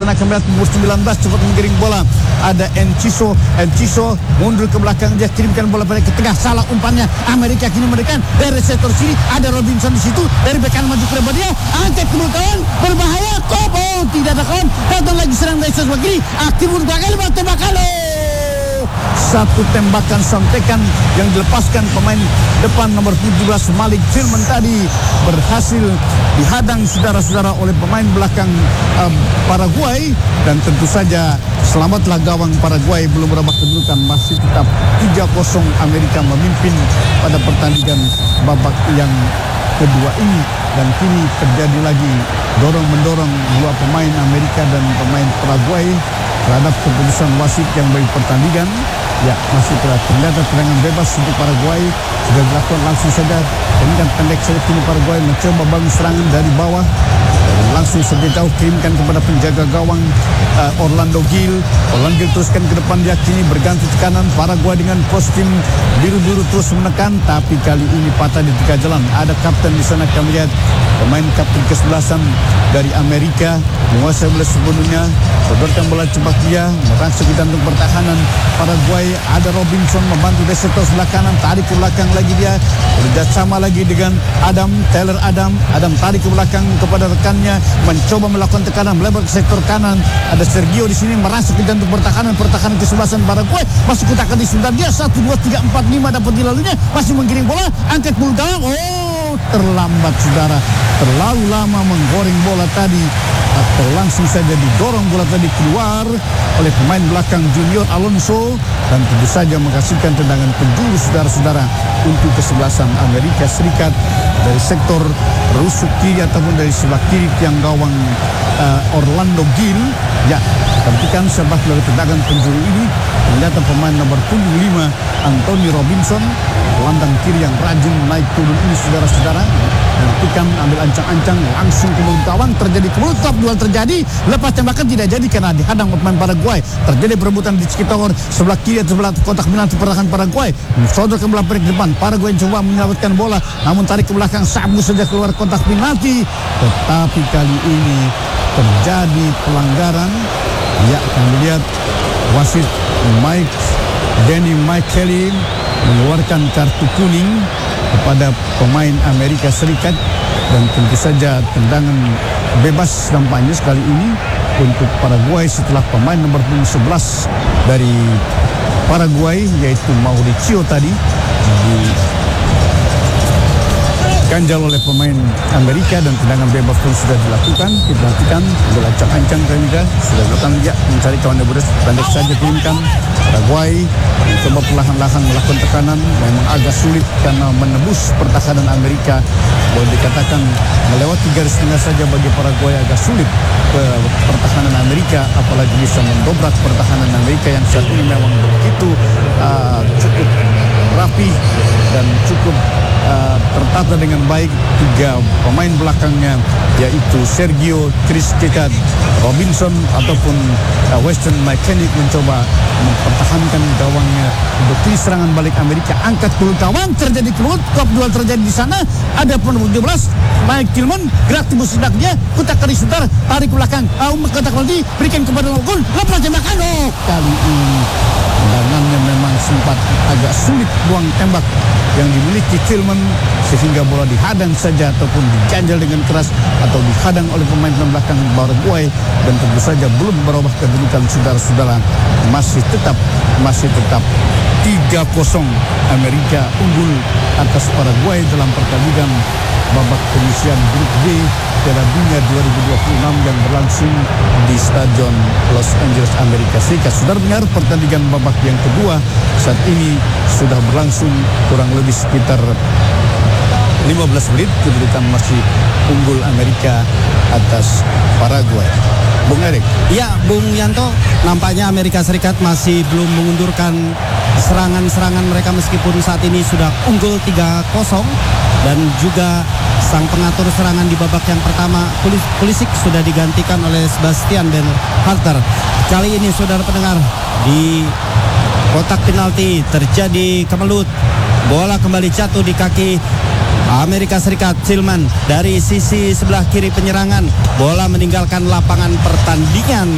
sana kembali nomor 19 cepat menggiring bola. Ada Enciso mundur ke belakang, dia kirimkan bola pada ke tengah, salah umpannya. Amerika kini memberikan dari sektor sini, ada Robinson di situ, dari bek kanan maju ke depan dia, angkat ke kawan, berbahaya, tidak ada kawan, datang lagi serang dari sebelah kiri, aktif untuk kali tembakan. Satu tembakan sontekan yang dilepaskan pemain depan nomor 17 Malik Tillman tadi berhasil dihadang saudara-saudara oleh pemain belakang Paraguay, dan tentu saja selamatlah gawang Paraguay. Belum berubah kedudukan, masih tetap 3-0 Amerika memimpin pada pertandingan babak yang kedua ini. Dan kini terjadi lagi dorong-mendorong dua pemain Amerika dan pemain Paraguay terhadap keputusan wasit yang bagi pertandingan. Ya, masih ternyata tendangan bebas untuk Paraguay sudah dilakukan langsung saja. Tendangan pendek saja kini Paraguay mencoba bangun serangan dari bawah. Langsung saja jauh kirimkan kepada penjaga gawang Orlando Gil. Orlando Gil teruskan ke depan, dia kini berganti ke kanan. Paraguay dengan kostum biru-biru terus menekan, tapi kali ini patah di tengah jalan. Ada kapten di sana, kami lihat pemain kapten ke-11 dari Amerika menguasai bola sepenuhnya, sodorkan bola cepat dia merangsek ke jantung pertahanan Paraguay. Ada Robinson membantu dari sektor sebelah kanan, tarik ke belakang lagi dia, bekerjasama lagi dengan Taylor Adam tarik ke belakang kepada rekannya, mencoba melakukan tekanan melebar ke sektor kanan. Ada Sergio di sini merasuk ke jantung pertahanan ke-11 Paraguay, masuk kotak di sebentar dia 1, 2, 3, 4, 5 dapat dilaluinya, masih menggiring bola, angkat bulu gawang. Terlambat saudara, terlalu lama menggoreng bola tadi, atau langsung saja didorong bola tadi keluar oleh pemain belakang Junior Alonso, dan tentu saja menghasilkan tendangan penjuru saudara-saudara untuk ke-11 Amerika Serikat dari sektor rusuk kiri ataupun dari sebelah kiri tiang gawang Orlando Gil. Ya, perhatikan sebab dari tendangan penjuru ini ternyata pemain nomor 5 Anthony Robinson, gelandang kiri yang rajin naik turun ini saudara-saudara. Perhatikan, ambil ancang-ancang langsung ke mulut gawang, terjadi top duel terjadi, lepas tembakan tidak jadi karena dihadang pemain Paraguay. Terjadi perebutan di sekitar sebelah kiri atau sebelah kotak penalti pertahanan Paraguay. Sodor ke belah perik depan, Paraguay coba menyelamatkan bola, namun tarik ke belakang, sabu saja keluar kotak penalti. Tetapi kali ini terjadi pelanggaran. Ya, kami lihat wasit Danny Kelly mengeluarkan kartu kuning kepada pemain Amerika Serikat, dan tentu saja tendangan bebas nampaknya sekali ini untuk Paraguay setelah pemain nomor 11 dari Paraguay yaitu Mauricio tadi diganjal oleh pemain Amerika, dan tendangan bebas pun sudah dilakukan. Kita perhatikan bola ancang-ancang Amerika sudah datang dia mencari kawan yang pendek saja kirimkan. Paraguay mencoba perlahan-lahan melakukan tekanan, memang agak sulit karena menembus pertahanan Amerika. Boleh dikatakan melewati garis tengah saja bagi Paraguay agak sulit ke pertahanan Amerika, apalagi bisa mendobrak pertahanan Amerika yang saat ini memang begitu cukup rapi dan cukup tertata dengan baik. Tiga pemain belakangnya yaitu Sergio, Chris Kekat, Robinson ataupun Weston McKennick mencoba mempertahankan gawangnya untuk serangan balik Amerika. Angkat dulu gawang, terjadi kelut, top duel terjadi di sana. Ada penuh 17 Mike Tillman gerak tembus sedaknya, kotak kali sebentar, tarik ke belakang, kotak kali berikan kepada Lokun, lepas tembakan. Kali ini tendangannya memang sempat agak sulit buang tembak yang dimiliki Tillman, sehingga bola dihadang saja ataupun diganjal dengan keras atau dihadang oleh pemain belakang Paraguay, dan tentu saja belum berubah kedudukan saudara-saudara, masih tetap 3-0 Amerika unggul atas Paraguay dalam pertandingan babak penyisihan grup B Piala Dunia 2026 yang berlangsung di Stadion Los Angeles, Amerika Serikat. Saudara dengar, pertandingan babak yang kedua saat ini sudah berlangsung kurang lebih sekitar 15 menit, kedudukan masih unggul Amerika atas Paraguay. Bung Erik. Ya, Bung Yanto, nampaknya Amerika Serikat masih belum mengundurkan serangan-serangan mereka meskipun saat ini sudah unggul 3-0, dan juga sang pengatur serangan di babak yang pertama Pulisic sudah digantikan oleh Sebastian Harter. Kali ini saudara pendengar, di kotak penalti terjadi kemelut, bola kembali jatuh di kaki Amerika Serikat. Tillman dari sisi sebelah kiri penyerangan, bola meninggalkan lapangan pertandingan.